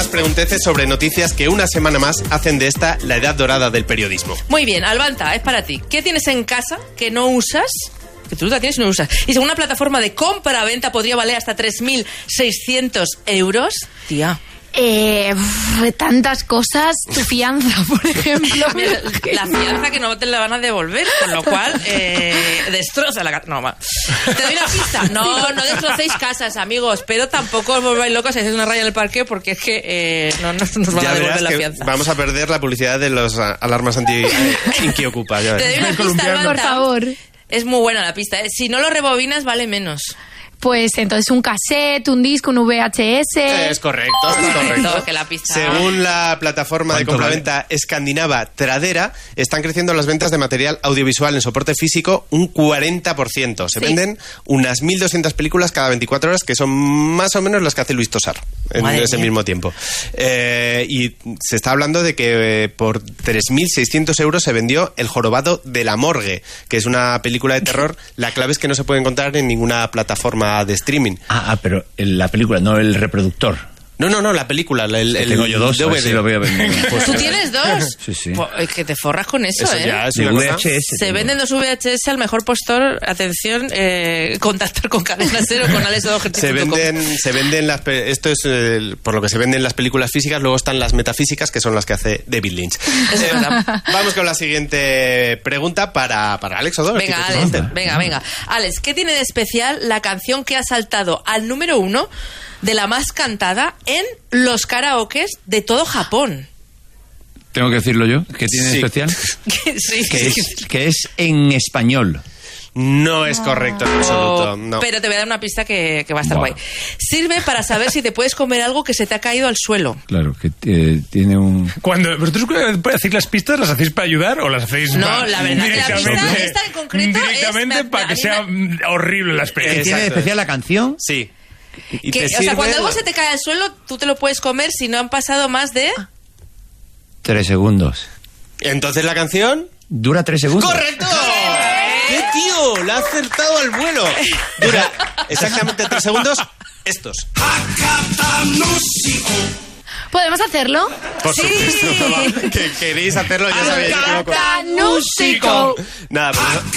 pregunteces sobre noticias que una semana más hacen de esta la edad dorada del periodismo. Muy bien, Albanta, es para ti. ¿Qué tienes en casa que no usas? Que tú la tienes y no usas. Y según una plataforma de compra-venta podría valer hasta 3.600 euros. Tía. Tantas cosas. Tu fianza, por ejemplo. La fianza que no te la van a devolver, con lo cual destroza la casa. No, va. Te doy una pista. No destrocéis casas, amigos, pero tampoco os volváis locos si hacéis una raya en el parque, porque es que no nos van a devolver la fianza. Vamos a perder la publicidad de los alarmas anti-Inquiocupa. Te doy una pista, Albanta. Por favor. Es muy buena la pista. Si no lo rebobinas, vale menos. Pues entonces un cassette, un disco, un VHS... Es correcto. Que la pista... Según la plataforma de compraventa escandinava Tradera, están creciendo las ventas de material audiovisual en soporte físico un 40%. Se venden unas 1.200 películas cada 24 horas, que son más o menos las que hace Luis Tosar en ese mismo tiempo. Y se está hablando de que por 3.600 euros se vendió El jorobado de la morgue, que es una película de terror. La clave es que no se puede encontrar en ninguna plataforma de streaming. Pero la película, no el reproductor. No, la película. Tengo yo dos, DVD. Si lo veo Pues ¿tú tienes dos? Sí. Pues es que te forras con eso, ya es una una VHS. Se venden dos VHS al mejor postor. Atención, contactar con Cadena Cero, con alex.com. Se venden esto es por lo que se venden las películas físicas. Luego están las metafísicas, que son las que hace David Lynch. Es verdad. Vamos con la siguiente pregunta para Alex Odor. Venga, Alex, venga. Alex, ¿qué tiene de especial la canción que ha saltado al número 1 de la más cantada en los karaokes de todo Japón? ¿Tengo que decirlo yo? ¿Qué tiene de especial? Que es en español. No es correcto en absoluto. No. Pero te voy a dar una pista que va a estar guay. Sirve para saber si te puedes comer algo que se te ha caído al suelo. Claro, que tiene un... Cuando vosotros hacéis las pistas, ¿las hacéis para ayudar o las hacéis No, la verdad que la pista esta en concreto directamente para que sea horrible la experiencia. ¿Qué tiene de especial la canción? Sí. O sea, cuando algo se te cae al suelo, tú te lo puedes comer si no han pasado más de... 3 segundos. Entonces la canción... ¿Dura 3 segundos? ¡Correcto! ¡Qué tío! ¡La ha acertado al vuelo! Dura exactamente 3 segundos. Estos. ¿Podemos hacerlo? Por supuesto. Que queréis hacerlo, ya sabéis. Acatanúsico. Nada,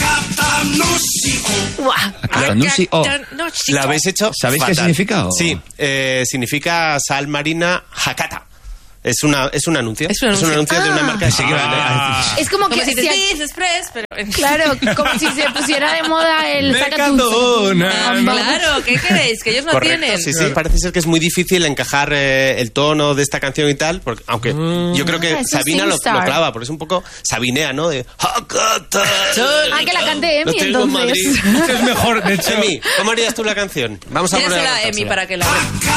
¿la habéis hecho? ¿Sabéis fatal. qué significa? Sí, significa sal marina Hakata. Es un anuncio. Es un anuncio de una marca de Es como que si si Express, pero... Claro, como si se pusiera de moda el Claro, ¿qué queréis? Que ellos no Correcto, tienen. Sí, parece ser que es muy difícil encajar el tono de esta canción y tal, porque, aunque yo creo que Sabina lo clava, porque es un poco sabinea, ¿no? De Hakata. que la cante Emi, entonces. Es mejor, de hecho. Emi, ¿cómo harías tú la canción? Vamos a Tírasela a Emi para que la vea.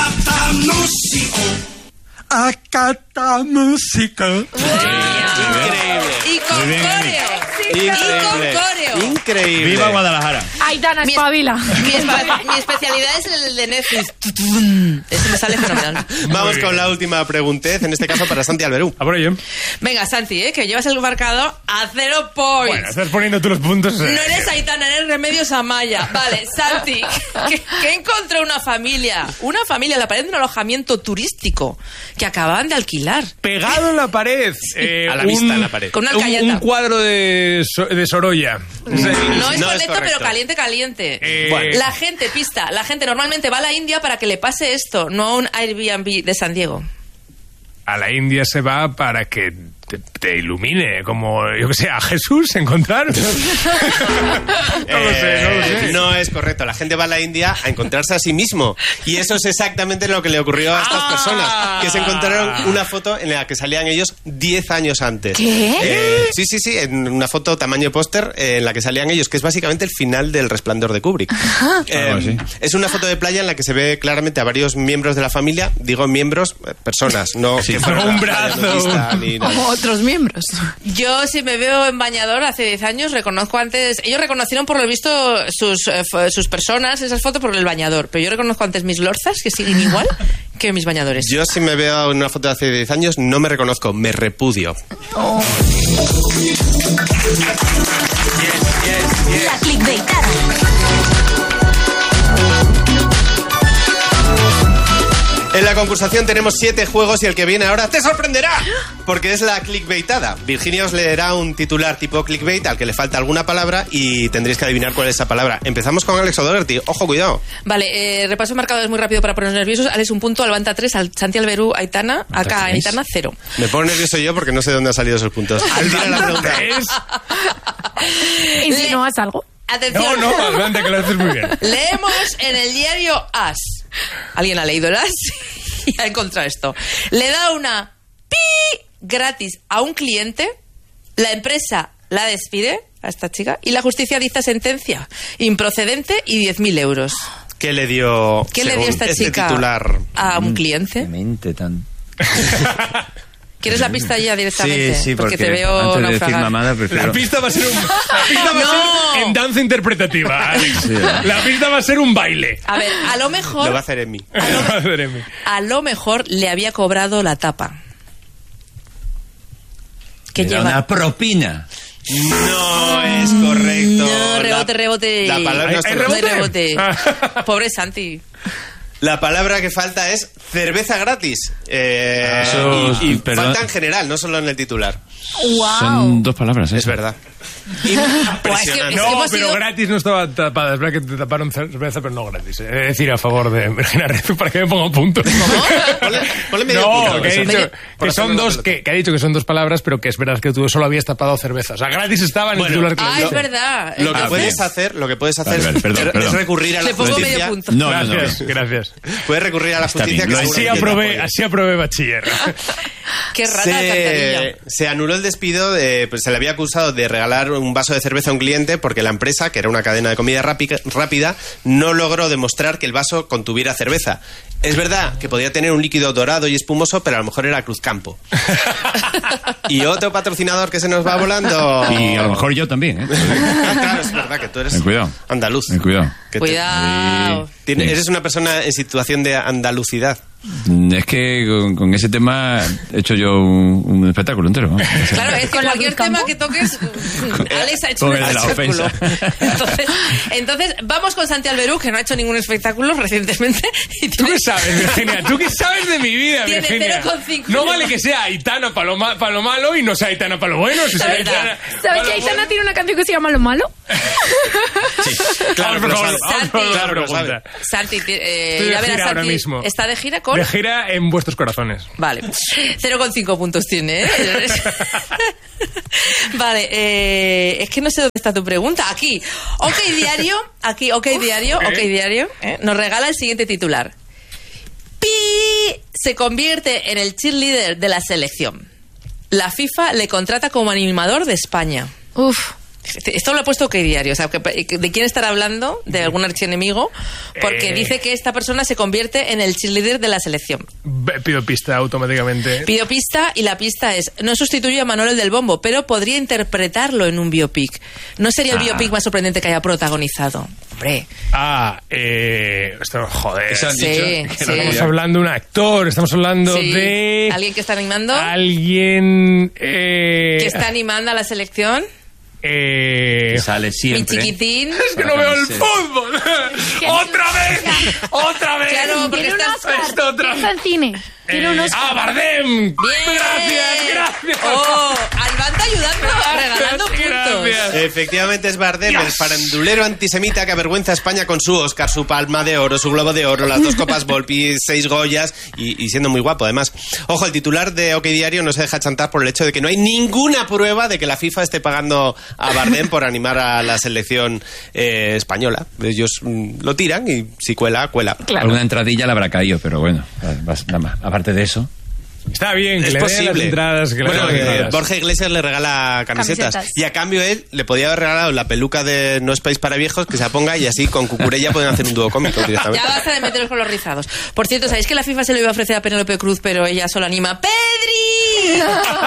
Acatanúsico. Y con coreo. Increíble. ¡Viva Guadalajara! Aitana, espabila. Mi especialidad es el de Netflix. Ese me sale fenomenal. Vamos con la última preguntez, en este caso para Santi Alberú. A por ello. Venga, Santi, que llevas el marcador a 0 points. Bueno, estás poniendo tú los puntos. No eres Aitana, eres Remedios Amaya. Vale, Santi, ¿qué encontró una familia? Una familia en la pared de un alojamiento turístico que acababan de alquilar. Pegado en la pared. A la vista en la pared. Con una alcayata. Un cuadro de Sorolla. No es No correcto, es correcto. pero caliente. Bueno. La gente normalmente va a la India para que le pase esto, no a un Airbnb de San Diego. A la India se va para que te ilumine, como, yo que sé, a Jesús encontrar. No lo sé. No es correcto. La gente va a la India a encontrarse a sí mismo. Y eso es exactamente lo que le ocurrió a estas personas, que se encontraron una foto en la que salían ellos 10 años antes. ¿Qué? Sí, en una foto tamaño póster en la que salían ellos, que es básicamente el final del Resplandor de Kubrick. Es una foto de playa en la que se ve claramente a varios miembros de la familia. Digo miembros, personas, no que fueran un la brazo. novelista ni nada. Como otros miembros. Yo, si me veo en bañador hace 10 años, reconozco antes... Ellos reconocieron por lo visto sus personas, esas fotos, por el bañador. Pero yo reconozco antes mis lorzas, que siguen igual, que mis bañadores. Yo, si me veo en una foto de hace 10 años, no me reconozco, me repudio. La clickbaitada. En la la concursación tenemos 7 juegos y el que viene ahora te sorprenderá, porque es la clickbaitada. Virginia os leerá un titular tipo clickbait al que le falta alguna palabra y tendréis que adivinar cuál es esa palabra. Empezamos con Alex O'Doherty. Ojo, cuidado. Vale, repaso marcadores muy rápido para ponernos nerviosos. Alex 1 punto, Albanta 3, Santi Alberú, Aitana, acá Aitana 0. Me pongo nervioso yo porque no sé de dónde han salido esos puntos. Albanta 3. ¿Insinúas algo? Atención. No, Albanta, que lo haces muy bien. Leemos en el diario As. ¿Alguien ha leído el As? Y ha encontrado esto. Le da una pi gratis a un cliente, la empresa la despide a esta chica y la justicia dicta sentencia improcedente y 10.000 euros. ¿Qué le dio esta chica titular a un cliente? ¿Quieres la pista ya directamente? Sí, porque te veo antes de naufragar. decir mamada, prefiero... La pista va a ser en danza interpretativa, Alex. Sí. La pista va a ser un baile. A ver, a lo mejor... Lo va a hacer en mí. A lo mejor le había cobrado la tapa. Que Le da lleva... una propina. No es correcto. No, rebote. La palabra no está No hay rebote. Pobre Santi. La palabra que falta es cerveza gratis. Y perdón. falta en general, no solo en el titular. ¡Wow! Son 2 palabras, ¿eh? Es verdad. Impresionante. No, hemos pero sido- gratis no estaba tapada. Es verdad que te taparon cerveza, pero no gratis. He de decir a favor de Virginia Rezu para que me ponga puntos. Ponle medio No, punto, que ha eso. dicho Por que son hacerme la dos, pelota. que ha dicho que son 2 palabras, pero que es verdad que tú solo habías tapado cerveza. O sea, gratis estaba en el Bueno, titular que le Ah, dije. es verdad. Lo que Entonces, puedes hacer Vale, perdón. es recurrir a la le pongo medio justicia. punto. No. Gracias. Puedes recurrir a la Está justicia. bien, que lo seguro Así que aprobé bachiller. Qué rata de alcantarilla. se anuló el despido, pues se le había acusado de regalar un vaso de cerveza a un cliente porque la empresa, que era una cadena de comida rápida, no logró demostrar que el vaso contuviera cerveza. Es verdad que podía tener un líquido dorado y espumoso, pero a lo mejor era Cruzcampo. Y otro patrocinador que se nos va volando. Y a lo mejor yo también, ¿eh? Claro, es verdad que tú eres Ten cuidado. andaluz. Ten cuidado. Que Cuidado. eres una persona en situación de andalucidad. Es que con ese tema he hecho yo un espectáculo entero, ¿no? O sea, Claro, es que ¿Con la cualquier Cruzcampo? tema que toques, Alex ha hecho Con un el de la espectáculo. ofensa. Entonces, vamos con Santi Alberú, que no ha hecho ningún espectáculo recientemente. Y ¿Tú qué sabes, Virginia? ¿Tú qué sabes de mi vida, Tiene Virginia? 0,5. No vale que sea Aitana para lo malo y no sea Aitana para lo bueno. Si sea ¿Sabes? Aitana ¿Sabes pa' que lo Aitana bueno. tiene una canción que se llama Lo Malo? Claro, Vamos, por pero favor, sabe. vamos por la Claro, pero pregunta. Santi, Estoy ya de verás, gira ahora Santi, mismo. ¿está de gira con? De gira en vuestros corazones. Vale, 0,5 puntos tiene, ¿eh? Vale, es que no sé dónde está tu pregunta. Aquí, OK Diario, nos regala el siguiente titular. Pi se convierte en el cheerleader de la selección. La FIFA le contrata como animador de España. Uf. Esto lo ha puesto OK Diario, o sea, ¿de quién estará hablando? ¿De algún archienemigo? Porque dice que esta persona se convierte en el cheerleader de la selección. Pido pista automáticamente. Pido pista y la pista es: no sustituye a Manuel del Bombo, pero podría interpretarlo en un biopic. ¿No sería el biopic más sorprendente que haya protagonizado? Hombre. Esto, joder. Eso han Sí, dicho. sí. Estamos hablando de un actor, estamos hablando Sí. de... ¿Alguien que está animando? Alguien... ¿Que está animando a la selección? Que sale Mi siempre. chiquitín. Es que no veo el fútbol. ¡Otra vez! ¡Otra vez! Claro, porque Tiene un estás... Oscar. Esto otra vez. Está en cine. Tiene un Oscar. Bardem! Bien. Gracias. Oh, Albanta ayudando, regalando puntos. Gracias. Efectivamente es Bardem, el farandulero antisemita que avergüenza a España con su Oscar, su Palma de Oro, su Globo de Oro, las 2 Copas Volpi, 6 Goyas y siendo muy guapo además. Ojo, el titular de OK Diario no se deja chantar por el hecho de que no hay ninguna prueba de que la FIFA esté pagando a Bardem por animar a la selección española. Ellos lo tiran y si cuela, cuela. Alguna entradilla le habrá caído, pero bueno, nada más. Aparte de eso... Está bien, que Es le den posible. las entradas. Que le Bueno, den las entradas. Borja Iglesias le regala camisetas. Y a cambio él le podía haber regalado la peluca de No es país para viejos, que se ponga y así con Cucurella pueden hacer un dúo cómico directamente. Ya basta de meteros con los rizados. Por cierto, ¿sabéis que la FIFA se lo iba a ofrecer a Penélope Cruz, pero ella solo anima ¡Pedri!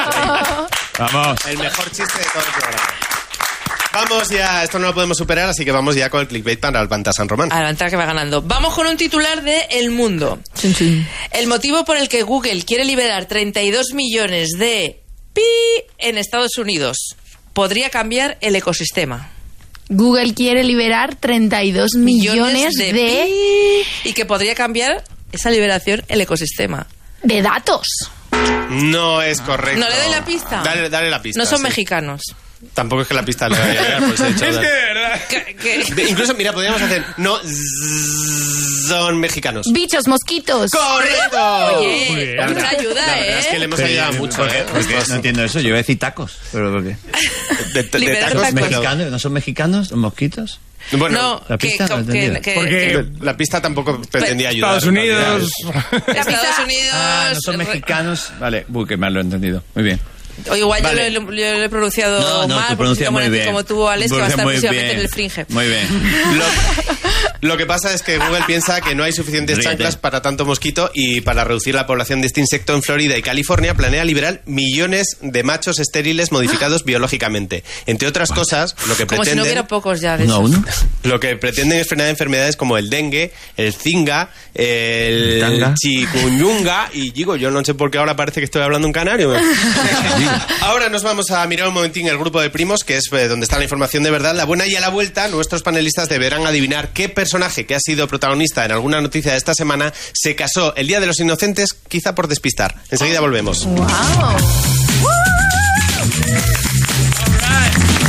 Vamos. El mejor chiste de todo el programa. Vamos ya, esto no lo podemos superar, así que vamos ya con el clickbait para Albanta San Román. Albanta que va ganando. Vamos con un titular de El Mundo. El motivo por el que Google quiere liberar 32 millones de pi en Estados Unidos podría cambiar el ecosistema. Google quiere liberar 32 millones de... pi y que podría cambiar esa liberación el ecosistema. De datos. No es correcto. ¿No le doy la pista? Dale la pista. No son sí. mexicanos. Tampoco es que la pista le vaya a llegar, pues he dicho. Es que de verdad. Incluso, mira, podríamos hacer. No son mexicanos. Bichos, mosquitos. ¡Correcto! Oye, La mucha verdad- ayuda, La verdad es que le hemos ayudado mucho, ¿eh? No entiendo eso, yo iba a decir tacos. ¿Pero por qué? De Liberar tacos, tacos. pero- ¿Mexicanos? ¿No son mexicanos los mosquitos? Bueno, No, la pista no he entendido. Porque la pista tampoco pretendía ayudar. Estados Unidos. Estados Unidos. Ah, no son mexicanos. Vale, que mal lo he entendido. Muy bien. O igual Vale. yo lo he pronunciado No, mal, tú pronuncias muy bien. como tú, Alex, que va a estar Pronuncias muy próximamente bien. en el Fringe. Muy bien. Lo que pasa es que Google piensa que no hay suficientes Ríete. chanclas para tanto mosquito y para reducir la población de este insecto en Florida y California planea liberar millones de machos estériles modificados biológicamente. Entre otras cosas, lo que Como si no pretenden... hubiera pocos ya de ¿Uno a esos. uno? Lo que pretenden es frenar enfermedades como el dengue, el zinga, el Tanga. chikungunya y digo, yo no sé por qué ahora parece que estoy hablando un canario. Ahora nos vamos a mirar un momentín el grupo de primos, que es donde está la información de verdad. La buena y a la vuelta, nuestros panelistas deberán adivinar qué personaje que ha sido protagonista en alguna noticia de esta semana se casó el Día de los Inocentes, quizá por despistar. Enseguida volvemos. Wow.